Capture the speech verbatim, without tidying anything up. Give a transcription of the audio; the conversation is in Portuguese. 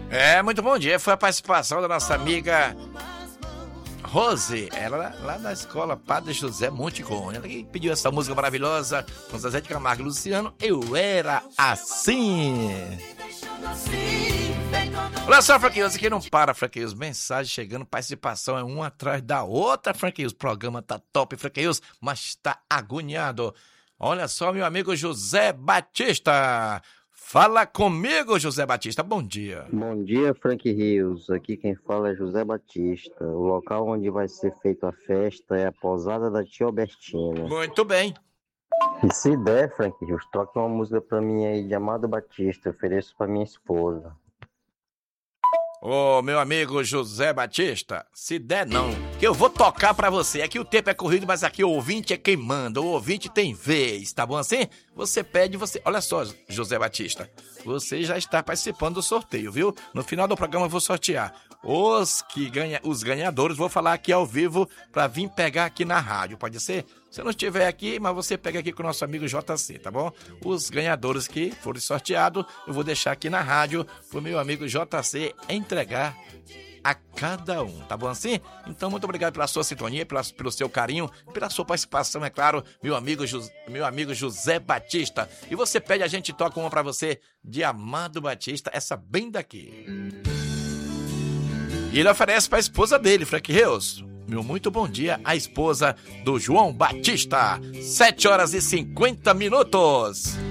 É, muito bom dia. Foi a participação da nossa amiga Rose, ela lá na escola Padre José Monticon. Ela que pediu essa música maravilhosa com Zezé de Camargo e Luciano. Eu era assim. Olha só, Franquinhos, aqui não para, Franquinhos. Mensagem chegando, participação é uma atrás da outra, Franquinhos. O programa tá top, Franquinhos, mas tá agoniado. Olha só, meu amigo José Batista. Fala comigo, José Batista. Bom dia. Bom dia, Frank Rios. Aqui quem fala é José Batista. O local onde vai ser feita a festa é a Pousada da Tia Albertina. Muito bem. E se der, Frank Rios, toque uma música pra mim aí de Amado Batista. Ofereço pra minha esposa. Ô, meu amigo José Batista, se der não, que eu vou tocar pra você. Aqui o tempo é corrido, mas aqui o ouvinte é quem manda. O ouvinte tem vez, tá bom assim? Você pede, você... Olha só, José Batista, você já está participando do sorteio, viu? No final do programa eu vou sortear. Os que ganha... Os ganhadores, vou falar aqui ao vivo pra vir pegar aqui na rádio, pode ser? Se não estiver aqui, mas você pega aqui com o nosso amigo J C, tá bom? Os ganhadores que forem sorteados, eu vou deixar aqui na rádio pro meu amigo J C entregar a cada um, tá bom assim? Então, muito obrigado pela sua sintonia, pela, pelo seu carinho, pela sua participação, é claro, meu amigo, meu amigo José Batista. E você pede, a gente toca uma pra você de Amado Batista, essa bem daqui. E ele oferece pra esposa dele, Frank Rios. Meu muito bom dia à esposa do João Batista. sete horas e cinquenta minutos.